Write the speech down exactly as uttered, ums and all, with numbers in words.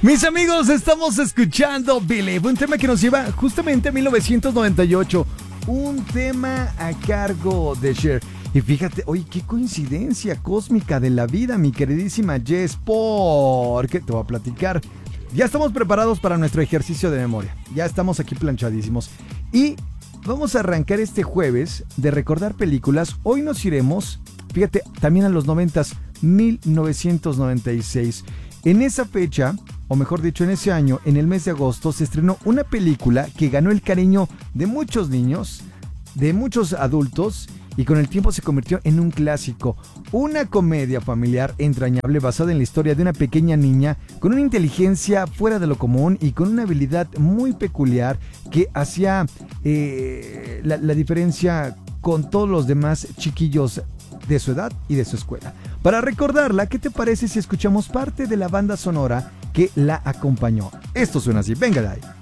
Mis amigos, estamos escuchando Believe, un tema que nos lleva justamente a mil novecientos noventa y ocho. Un tema a cargo de Cher. Y fíjate, oye, qué coincidencia cósmica de la vida, mi queridísima Jess, porque te voy a platicar. Ya estamos preparados para nuestro ejercicio de memoria. Ya estamos aquí planchadísimos. Y vamos a arrancar este jueves de recordar películas. Hoy nos iremos, fíjate, también a los noventas, mil novecientos noventa y seis. En esa fecha, o mejor dicho, en ese año, en el mes de agosto, se estrenó una película que ganó el cariño de muchos niños, de muchos adultos, y con el tiempo se convirtió en un clásico. Una comedia familiar entrañable basada en la historia de una pequeña niña con una inteligencia fuera de lo común y con una habilidad muy peculiar que hacía eh, la, la diferencia con todos los demás chiquillos de su edad y de su escuela. Para recordarla, ¿qué te parece si escuchamos parte de la banda sonora que la acompañó? Esto suena así, venga de ahí.